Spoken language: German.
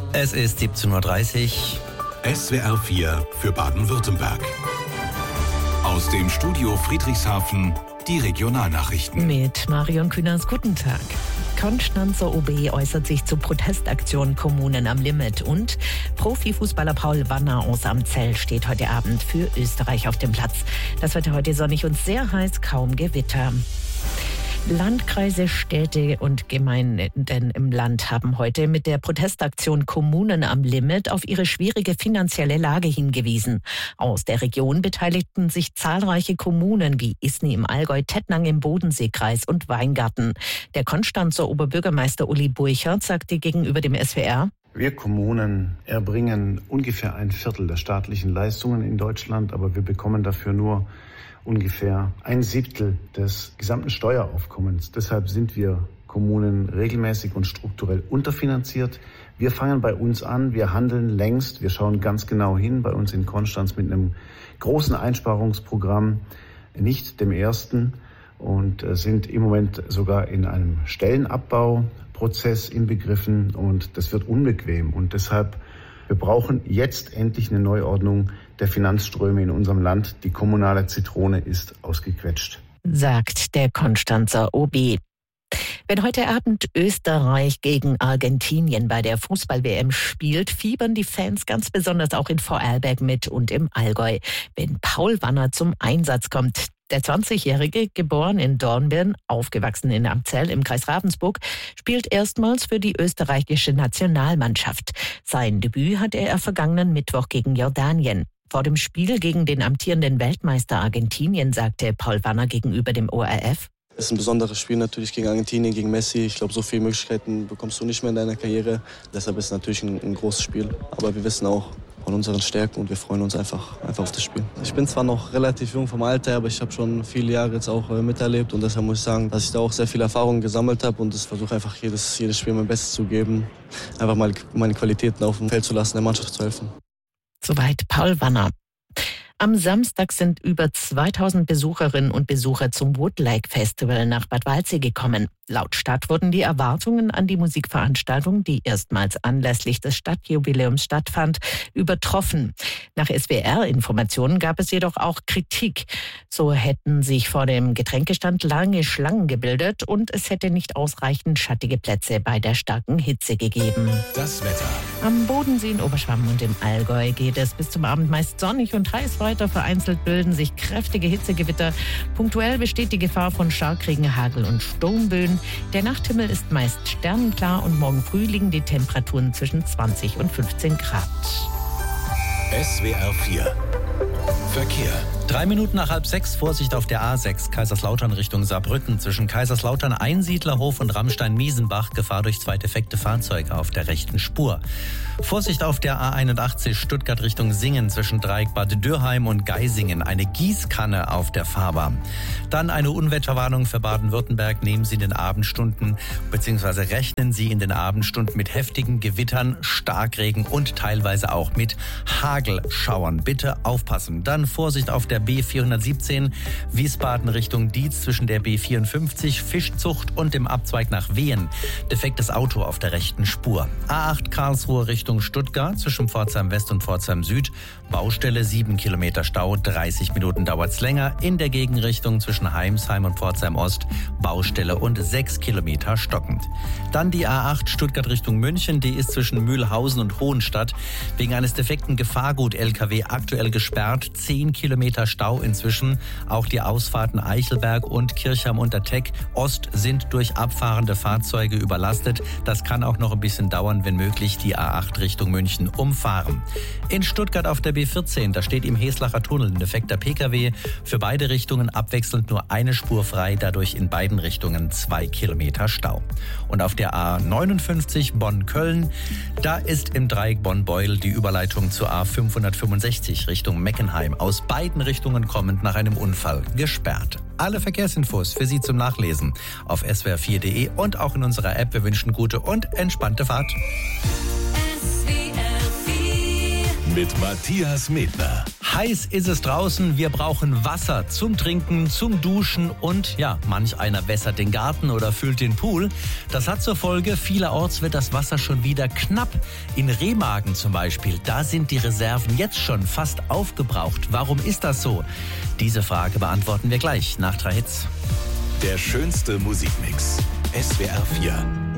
Es ist 17:30 Uhr. SWR 4 für Baden-Württemberg. Aus dem Studio Friedrichshafen die Regionalnachrichten. Mit Marion Künast, guten Tag. Konstanzer OB äußert sich zu Protestaktion Kommunen am Limit und Profifußballer Paul Wanner aus Amzell steht heute Abend für Österreich auf dem Platz. Das Wetter heute sonnig und sehr heiß, kaum Gewitter. Landkreise, Städte und Gemeinden im Land haben heute mit der Protestaktion Kommunen am Limit auf ihre schwierige finanzielle Lage hingewiesen. Aus der Region beteiligten sich zahlreiche Kommunen wie Isny im Allgäu, Tettnang im Bodenseekreis und Weingarten. Der Konstanzer Oberbürgermeister Uli Burchert sagte gegenüber dem SWR: Wir Kommunen erbringen ungefähr 1/4 der staatlichen Leistungen in Deutschland, aber wir bekommen dafür nur ungefähr 1/7 des gesamten Steueraufkommens. Deshalb sind wir Kommunen regelmäßig und strukturell unterfinanziert. Wir fangen bei uns an, wir handeln längst, wir schauen ganz genau hin bei uns in Konstanz mit einem großen Einsparungsprogramm, nicht dem ersten, und sind im Moment sogar in einem Stellenabbauprozess inbegriffen und das wird unbequem und deshalb wir brauchen jetzt endlich eine Neuordnung der Finanzströme in unserem Land. Die kommunale Zitrone ist ausgequetscht, sagt der Konstanzer OB. Wenn heute Abend Österreich gegen Argentinien bei der Fußball-WM spielt, fiebern die Fans ganz besonders auch in Vorarlberg mit und im Allgäu, wenn Paul Wanner zum Einsatz kommt. Der 20-Jährige, geboren in Dornbirn, aufgewachsen in Amzell im Kreis Ravensburg, spielt erstmals für die österreichische Nationalmannschaft. Sein Debüt hatte er vergangenen Mittwoch gegen Jordanien. Vor dem Spiel gegen den amtierenden Weltmeister Argentinien sagte Paul Wanner gegenüber dem ORF: Es ist ein besonderes Spiel natürlich gegen Argentinien, gegen Messi. Ich glaube, so viele Möglichkeiten bekommst du nicht mehr in deiner Karriere. Deshalb ist es natürlich ein großes Spiel. Aber wir wissen auch von unseren Stärken und wir freuen uns einfach auf das Spiel. Ich bin zwar noch relativ jung vom Alter, aber ich habe schon viele Jahre jetzt auch miterlebt. Und deshalb muss ich sagen, dass ich da auch sehr viel Erfahrung gesammelt habe. Und ich versuche einfach jedes Spiel mein Bestes zu geben. Einfach mal meine Qualitäten auf dem Feld zu lassen, der Mannschaft zu helfen. Soweit Paul Wanner. Am Samstag sind über 2000 Besucherinnen und Besucher zum Woodlake Festival nach Bad Waldsee gekommen. Laut Stadt wurden die Erwartungen an die Musikveranstaltung, die erstmals anlässlich des Stadtjubiläums stattfand, übertroffen. Nach SWR-Informationen gab es jedoch auch Kritik. So hätten sich vor dem Getränkestand lange Schlangen gebildet und es hätte nicht ausreichend schattige Plätze bei der starken Hitze gegeben. Das Wetter. Am Bodensee in Oberschwaben und im Allgäu geht es bis zum Abend meist sonnig und heiß weiter. Vereinzelt bilden sich kräftige Hitzegewitter. Punktuell besteht die Gefahr von Starkregen, Hagel und Sturmböen. Der Nachthimmel ist meist sternenklar und morgen früh liegen die Temperaturen zwischen 20 und 15 Grad. SWR 4 Verkehr. 3 Minuten nach 5:30, Vorsicht auf der A6, Kaiserslautern Richtung Saarbrücken. Zwischen Kaiserslautern Einsiedlerhof und Rammstein-Miesenbach, Gefahr durch 2 defekte Fahrzeuge auf der rechten Spur. Vorsicht auf der A81, Stuttgart Richtung Singen, zwischen Dreieck Bad Dürrheim und Geisingen. Eine Gießkanne auf der Fahrbahn. Dann eine Unwetterwarnung für Baden-Württemberg. Nehmen Sie in den Abendstunden, bzw. rechnen Sie in den Abendstunden mit heftigen Gewittern, Starkregen und teilweise auch mit Hagelschauern. Bitte aufpassen. Dann Vorsicht auf der B417 Wiesbaden Richtung Dietz zwischen der B54 Fischzucht und dem Abzweig nach Wehen. Defektes Auto auf der rechten Spur. A8 Karlsruhe Richtung Stuttgart zwischen Pforzheim West und Pforzheim Süd. Baustelle 7 Kilometer Stau, 30 Minuten dauert's länger. In der Gegenrichtung zwischen Heimsheim und Pforzheim Ost Baustelle und 6 Kilometer stockend. Dann die A8 Stuttgart Richtung München, die ist zwischen Mühlhausen und Hohenstadt wegen eines defekten Gefahrgut-LKW aktuell gesperrt. 10 Kilometer Stau inzwischen. Auch die Ausfahrten Eichelberg und Kirchheim unter Teck Ost sind durch abfahrende Fahrzeuge überlastet. Das kann auch noch ein bisschen dauern, wenn möglich die A8 Richtung München umfahren. In Stuttgart auf der B14, da steht im Heslacher Tunnel ein defekter Pkw. Für beide Richtungen abwechselnd nur eine Spur frei, dadurch in beiden Richtungen 2 Kilometer Stau. Und auf der A59 Bonn-Köln, da ist im Dreieck Bonn-Beuel die Überleitung zur A565 Richtung Meckenheim. Aus beiden Richtungen kommend nach einem Unfall gesperrt. Alle Verkehrsinfos für Sie zum Nachlesen auf swr4.de und auch in unserer App. Wir wünschen gute und entspannte Fahrt. Mit Matthias Medner. Heiß ist es draußen, wir brauchen Wasser zum Trinken, zum Duschen und ja, manch einer wässert den Garten oder füllt den Pool. Das hat zur Folge, vielerorts wird das Wasser schon wieder knapp. In Remagen zum Beispiel, da sind die Reserven jetzt schon fast aufgebraucht. Warum ist das so? Diese Frage beantworten wir gleich nach 3 Hits. Der schönste Musikmix. SWR 4.